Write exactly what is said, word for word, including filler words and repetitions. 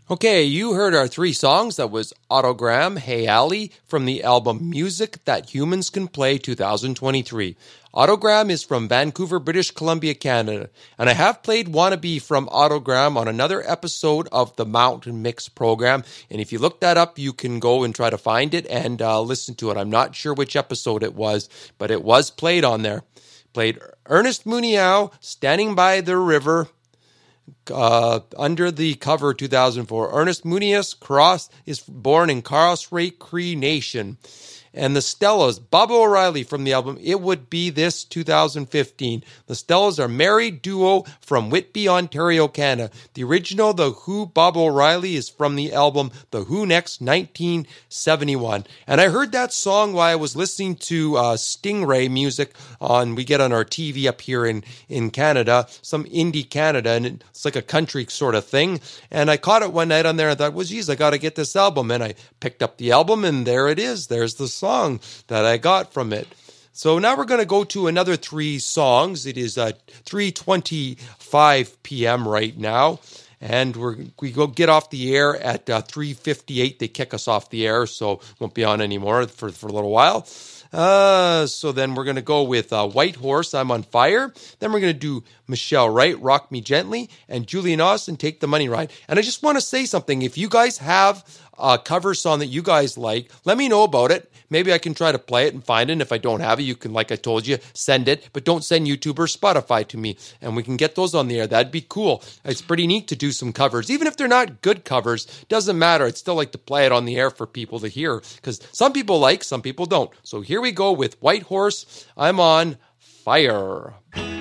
Okay, you heard our three songs. That was Autogram, Hey Ali, from the album Music That Humans Can Play twenty twenty-three. Autogram is from Vancouver, British Columbia, Canada. And I have played Wannabe from Autogram on another episode of the Mountain Mix program. And if you look that up, you can go and try to find it and uh, listen to it. I'm not sure which episode it was, but it was played on there. Played Ernest Muniau, Standing by the River, Uh, under the cover two thousand four. Ernest Muniz Cross is born in Carlsrae Cree Nation. And the Stellas, Bob O'Reilly from the album It Would Be This two thousand fifteen. The Stellas are a married duo from Whitby, Ontario, Canada. The original The Who, Bob O'Reilly, is from the album The Who Next nineteen seventy-one. And I heard that song while I was listening to uh, Stingray music on, we get on our T V up here in, in Canada, some indie Canada, and it's like a country sort of thing. And I caught it one night on there and thought, well, geez, I got to get this album. And I picked up the album and there it is. There's the song that I got from it. So now we're going to go to another three songs. It is uh, three twenty-five p.m. right now, and we're we go get off the air at uh, three fifty-eight. They kick us off the air, so won't be on anymore for, for a little while. Uh, so then we're going to go with uh, White Horse, I'm on Fire. Then we're going to do Michelle Wright, Rock Me Gently, and Julian Austin, Take the Money Ride. And I just want to say something. If you guys have a cover song that you guys like, let me know about it. Maybe I can try to play it and find it. And if I don't have it, you can, like I told you, send it. But don't send YouTube or Spotify to me. And we can get those on the air. That'd be cool. It's pretty neat to do some covers. Even if they're not good covers, doesn't matter. I'd still like to play it on the air for people to hear. Because some people like, some people don't. So here we go with White Horse, I'm on Fire.